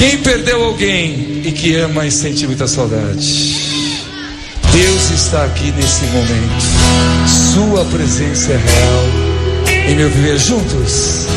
Quem perdeu alguém e que ama e sente muita saudade, Deus está aqui nesse momento. Sua presença é real em meu viver juntos.